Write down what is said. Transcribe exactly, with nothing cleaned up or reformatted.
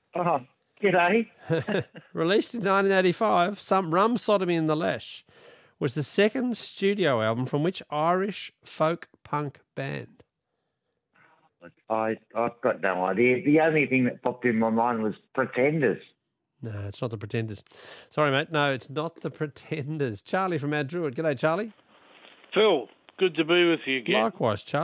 Oh, g'day. Released in nineteen eighty-five, Some Rum Sodomy in the Lesh was the second studio album from which Irish folk punk band? I, I've got no idea. The only thing that popped in my mind was Pretenders. No, it's not the Pretenders. Sorry, mate. No, it's not the Pretenders. Charlie from Mount Druitt. G'day, Charlie. Phil, good to be with you again. Likewise, Charlie.